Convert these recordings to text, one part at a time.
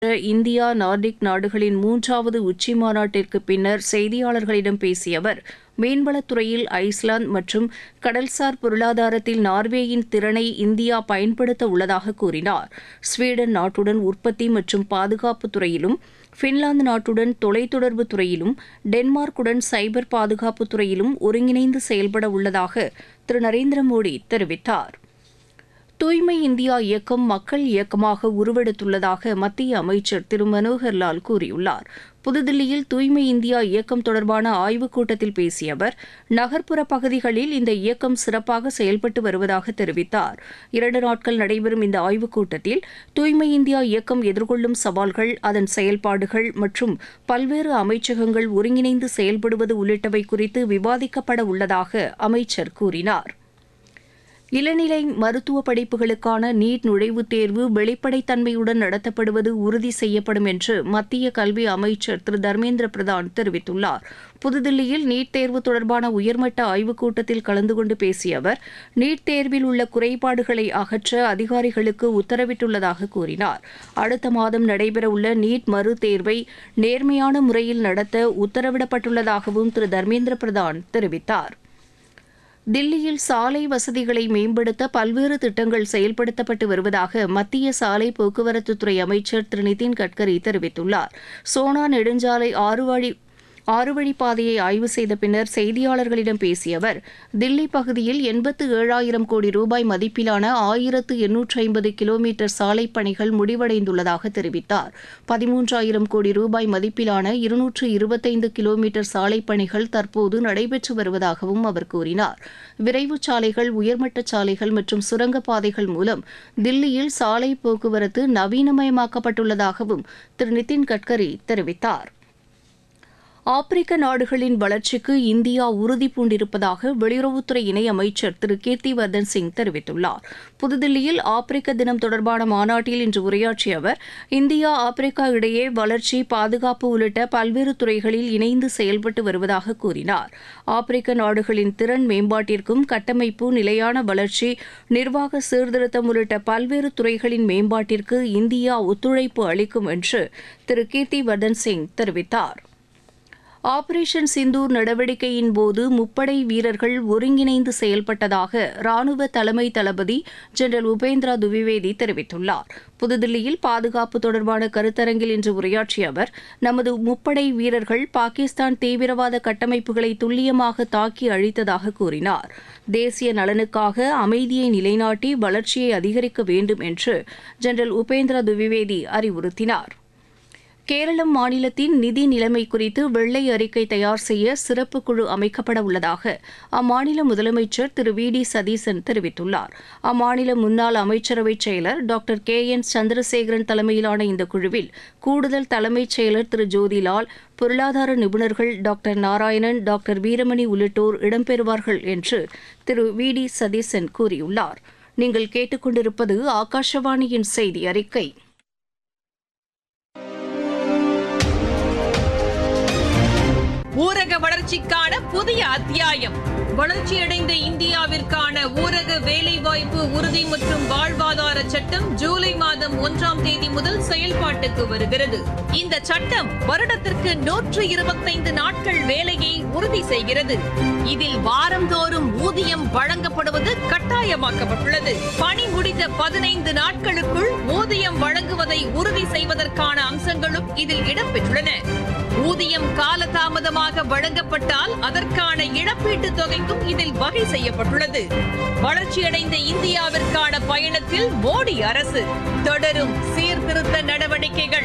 India Nordic நாடுகளின் 3வது உச்சிமாநாட்டிற்கு பின்னர் செய்தியாளர்களிடம் பேசிய அவர், மீன்வளத்துறையில் ஐஸ்லாந்து மற்றும் கடல்சார் பொருளாதாரத்தில் நார்வேயின் திறனை இந்தியா பயன்படுத்த உள்ளதாக கூறினார். ஸ்வீடன் நாட்டுடன் உற்பத்தி மற்றும் பாதுகாப்பு துறையிலும், பின்லாந்து நாட்டுடன் தொலைத்தொடர்பு துறையிலும், டென்மார்க்குடன் சைபர் பாதுகாப்பு துறையிலும் ஒருங்கிணைந்து செயல்பட உள்ளதாக திரு நரேந்திர மோடி தெரிவித்தார். தூய்மை இந்தியா இயக்கம் மக்கள் இயக்கமாக உருவெடுத்துள்ளதாக மத்திய அமைச்சர் திரு மனோகர் லால் கூறியுள்ளார். புதுதில்லியில் தூய்மை இந்தியா இயக்கம் தொடர்பான ஆய்வுக் கூட்டத்தில் பேசிய அவர், நகர்ப்புற பகுதிகளில் இந்த இயக்கம் சிறப்பாக செயல்பட்டு வருவதாக தெரிவித்தார். 2 நாட்கள் நடைபெறும் இந்த ஆய்வுக் கூட்டத்தில் தூய்மை இந்தியா இயக்கம் எதிர்கொள்ளும் சவால்கள், அதன் செயல்பாடுகள் மற்றும் பல்வேறு அமைச்சகங்கள் ஒருங்கிணைந்து செயல்படுவது உள்ளிட்டவை குறித்து விவாதிக்கப்பட உள்ளதாக அமைச்சர் கூறினார். இளநிலை மருத்துவ படிப்புகளுக்கான நீட் நுழைவுத் தேர்வு வெளிப்படைத்தன்மையுடன் நடத்தப்படுவது உறுதி செய்யப்படும் என்று மத்திய கல்வி அமைச்சர் திரு தர்மேந்திர பிரதான் தெரிவித்துள்ளார். புதுதில்லியில் நீட் தேர்வு தொடர்பான உயர்மட்ட ஆய்வுக் கூட்டத்தில் கலந்து கொண்டு பேசிய அவர், நீட் தேர்வில் உள்ள குறைபாடுகளை அகற்ற அதிகாரிகளுக்கு உத்தரவிட்டுள்ளதாக கூறினார். அடுத்த மாதம் நடைபெறவுள்ள நீட் மறு தேர்வை நேர்மையான முறையில் நடத்த உத்தரவிடப்பட்டுள்ளதாகவும் திரு தர்மேந்திர பிரதான் தெரிவித்தார். தில்லியில் சாலை வசதிகளை மேம்படுத்த பல்வேறு திட்டங்கள் செயல்படுத்தப்பட்டு வருவதாக மத்திய சாலை போக்குவரத்துத்துறை அமைச்சர் திரு நிதின் கட்கரி தெரிவித்துள்ளார். சோனா நெடுஞ்சாலை 6 வழிப்பாதையை ஆய்வு செய்த பின்னர் செய்தியாளர்களிடம் பேசிய அவர், தில்லி பகுதியில் 87,000 கோடி ரூபாய் மதிப்பிலான 1,850 கிலோமீட்டர் சாலை பணிகள் முடிவடைந்துள்ளதாக தெரிவித்தார். 13,000 கோடி ரூபாய் மதிப்பிலான 225 கிலோமீட்டர் சாலை பணிகள் தற்போது நடைபெற்று வருவதாகவும் அவர் கூறினார். விரைவு சாலைகள், உயர்மட்ட சாலைகள் மற்றும் சுரங்கப்பாதைகள் மூலம் தில்லியில் சாலை போக்குவரத்து நவீனமயமாக்கப்பட்டுள்ளதாகவும் திரு நிதின் கட்கரி தெரிவித்தார். ஆப்பிரிக்க நாடுகளின் வளர்ச்சிக்கு இந்தியா உறுதி பூண்டிருப்பதாக வெளியுறவுத்துறை இணையமைச்சர் திரு கீர்த்திவர்தன் சிங் தெரிவித்துள்ளார். புதுதில்லியில் ஆப்பிரிக்க தினம் தொடர்பான மாநாட்டில் இன்று உரையாற்றிய அவர், இந்தியா ஆப்பிரிக்கா இடையே வளர்ச்சி, பாதுகாப்பு உள்ளிட்ட பல்வேறு துறைகளில் இணைந்து செயல்பட்டு வருவதாக கூறினார். ஆப்பிரிக்க நாடுகளின் திறன் மேம்பாட்டிற்கும் கட்டமைப்பு, நிலையான வளர்ச்சி, நிர்வாக சீர்திருத்தம் உள்ளிட்ட பல்வேறு துறைகளின் மேம்பாட்டிற்கு இந்தியா ஒத்துழைப்பு அளிக்கும் என்று திரு கீர்த்திவர்தன் சிங் தெரிவித்தார். ஆபரேஷன் சிந்தூர் நடவடிக்கையின் போது முப்படை வீரர்கள் ஒருங்கிணைந்து செயல்பட்டதாக ராணுவ தலைமை தளபதி ஜெனரல் உபேந்திரா துவிவேதி தெரிவித்துள்ளார். புதுதில்லியில் பாதுகாப்பு தொடர்பான கருத்தரங்கில் இன்று உரையாற்றிய அவர், நமது முப்படை வீரர்கள் பாகிஸ்தான் தீவிரவாத கட்டமைப்புகளை துல்லியமாக தாக்கி அழித்ததாக கூறினார். தேசிய நலனுக்காக அமைதியை நிலைநாட்டி வளர்ச்சியை அதிகரிக்க வேண்டும் என்று ஜெனரல் உபேந்திரா துவிவேதி அறிவுறுத்தினார். கேரளம் மாநிலத்தின் நிதி நிலைமை குறித்து வெள்ளை அறிக்கை தயார் செய்ய சிறப்பு குழு அமைக்கப்பட உள்ளதாக அம்மாநில முதலமைச்சர் திரு வி டி சதீசன் தெரிவித்துள்ளார். அம்மாநில முன்னாள் அமைச்சரவைச் செயலர் டாக்டர் KN சந்திரசேகரன் தலைமையிலான இந்த குழுவில் கூடுதல் தலைமைச் செயலர் திரு ஜோதிலால், பொருளாதார நிபுணர்கள் டாக்டர் நாராயணன், டாக்டர் வீரமணி உள்ளிட்டோர் இடம்பெறுவார்கள் என்று திரு வி டி சதீசன் கூறியுள்ளார். நீங்கள் கேட்டுக்கொண்டிருப்பது ஆகாஷவாணியின் செய்தி அறிக்கை. ஊரக வளர்ச்சிக்கான புதிய அத்தியாயம். வளர்ச்சியடைந்த இந்தியாவிற்கான ஊரக வேலைவாய்ப்பு உறுதி மற்றும் வாழ்வாதார சட்டம் ஜூலை மாதம் 1ஆம் தேதி முதல் செயல்பாட்டுக்கு வருகிறது. இந்த சட்டம் வருடத்திற்கு 125 நாட்கள் வேலையை உறுதி செய்கிறது. இதில் வாரந்தோறும் ஊதியம் வழங்கப்படுவது கட்டாயமாக்கப்பட்டுள்ளது. பணி முடிந்த 15 நாட்களுக்குள் ஊதியம் வழங்குவதை உறுதி செய்வதற்கான அம்சங்களும் இதில் இடம்பெற்றுள்ளன. ஊதியம் காலதாமதமாக வழங்கப்பட்டால் அதற்கான இழப்பீட்டுத் தொகைக்கும் இதில் வகை செய்யப்பட்டுள்ளது. வளர்ச்சியடைந்த இந்தியாவிற்கான பயணத்தில் மோடி அரசு தொடரும் சீர்திருத்த நடவடிக்கைகள்.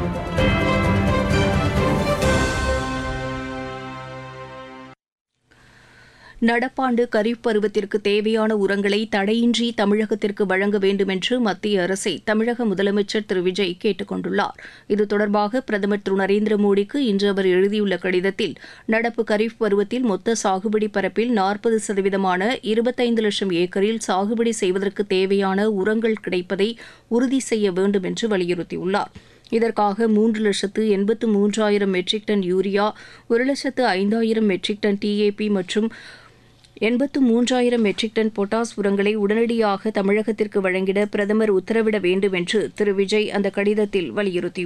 நடப்பாண்டு கரீப் பருவத்திற்கு தேவையான உரங்களை தடையின்றி தமிழகத்திற்கு வழங்க வேண்டும் என்று மத்திய அரசை தமிழக முதலமைச்சர் திரு விஜய் கேட்டுக் கொண்டுள்ளார். இது தொடர்பாக பிரதமர் திரு நரேந்திர மோடிக்கு இன்று அவர் எழுதியுள்ள கடிதத்தில், நடப்பு கரீப் பருவத்தில் மொத்த சாகுபடி பரப்பில் 40% 25 லட்சம் ஏக்கரில் சாகுபடி செய்வதற்கு தேவையான உரங்கள் கிடைப்பதை உறுதி செய்ய வேண்டும் என்று வலியுறுத்தியுள்ளார். இதற்காக 3,83,000 matric ton urea, 1,05,000 matric ton TAP மற்றும் 83,000 மெட்ரிக் டன் பொட்டாஸ் உரங்களை உடனடியாக தமிழகத்திற்கு வழங்கிட பிரதமர் உத்தரவிட வேண்டும் என்று திரு விஜய் அந்த கடிதத்தில் வலியுறுத்தியுள்ளார்.